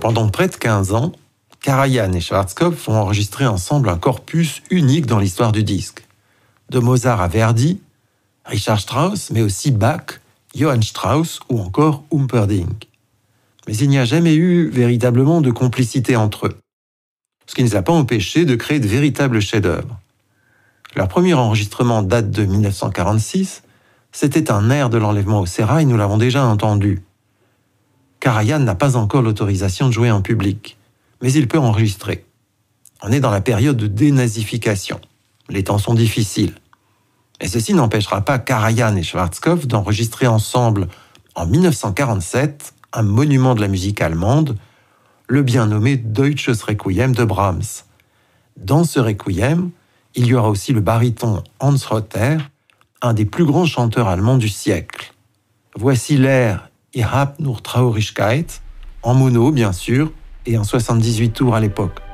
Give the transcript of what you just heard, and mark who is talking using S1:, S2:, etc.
S1: Pendant près de 15 ans, Karajan et Schwarzkopf ont enregistré ensemble un corpus unique dans l'histoire du disque. De Mozart à Verdi, Richard Strauss, mais aussi Bach, Johann Strauss ou encore Humperdinck. Mais il n'y a jamais eu véritablement de complicité entre eux, ce qui ne les a pas empêchés de créer de véritables chefs-d'œuvre. Leur premier enregistrement date de 1946, c'était un air de l'enlèvement au sérail, nous l'avons déjà entendu. Karajan n'a pas encore l'autorisation de jouer en public, mais il peut enregistrer. On est dans la période de dénazification. Les temps sont difficiles. Et ceci n'empêchera pas Karajan et Schwarzkopf d'enregistrer ensemble, en 1947, un monument de la musique allemande, le bien nommé Deutsches Requiem de Brahms. Dans ce requiem, il y aura aussi le baryton Hans Rother, un des plus grands chanteurs allemands du siècle. Voici l'air Ihr habt nur Traurigkeit, en mono bien sûr, et en 78 tours à l'époque.